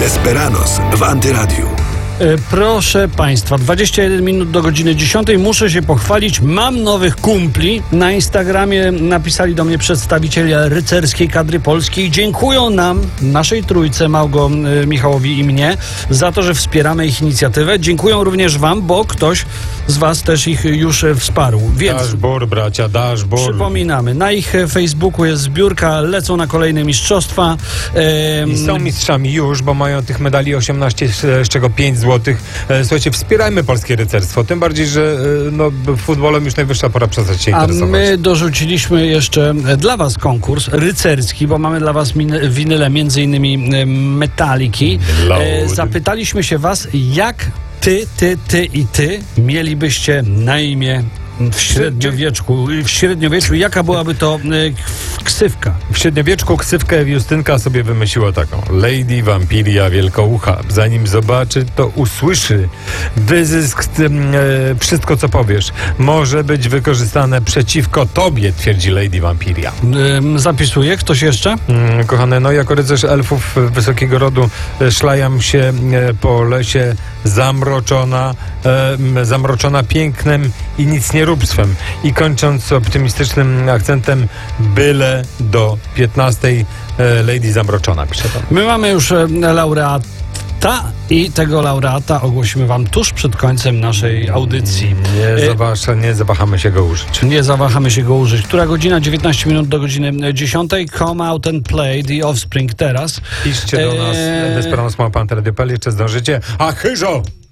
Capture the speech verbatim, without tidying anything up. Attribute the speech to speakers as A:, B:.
A: Desperados w Antyradiu.
B: Proszę Państwa, dwadzieścia jeden minut do godziny dziesiątej. Muszę się pochwalić, mam nowych kumpli. Na Instagramie napisali do mnie przedstawiciele rycerskiej kadry polskiej. Dziękują nam, naszej trójce, Małgo, Michałowi i mnie, za to, że wspieramy ich inicjatywę. Dziękują również Wam, bo ktoś z Was też ich już wsparł. Więc
C: dashboard, bracia, dashboard.
B: Przypominamy, na ich Facebooku jest zbiórka, lecą na kolejne mistrzostwa. Ehm...
C: I są mistrzami już, bo mają tych medali osiemnaście, z czego pięć złotych. Słuchajcie, wspierajmy polskie rycerstwo. Tym bardziej, że no, futbolem już najwyższa pora przestać się interesować.
B: A my dorzuciliśmy jeszcze dla Was konkurs rycerski, bo mamy dla Was min- winyle między innymi Metaliki. E, zapytaliśmy się Was, jak ty, ty, ty i ty mielibyście na imię w średniowieczu, w średniowieczu jaka byłaby to y, ksywka?
C: W średniowieczu ksywkę Justynka sobie wymyśliła taką: Lady Vampiria Wielkoucha. Zanim zobaczy, to usłyszy. Wyzysk, e, wszystko co powiesz, może być wykorzystane przeciwko tobie, twierdzi Lady Vampiria.
B: Y, zapisuję. Ktoś jeszcze?
C: Mm, kochane, no jako rycerz elfów wysokiego rodu e, szlajam się e, po lesie zamroczona, e, zamroczona pięknem i nic nie róbstwem. I kończąc optymistycznym akcentem, byle do piętnastej e, Lady Zamroczona, pisze to.
B: My mamy już e, laureata i tego laureata ogłosimy Wam tuż przed końcem naszej audycji.
C: Nie, zawasza, nie zawahamy się go użyć.
B: Nie zawahamy się go użyć. Która godzina? dziewiętnaście minut do godziny dziesiątej. Come out and play The Offspring teraz.
C: Piszcie do nas, e... Desperados małpa antyradiu kropka p l, jeszcze zdążycie. A chyżo!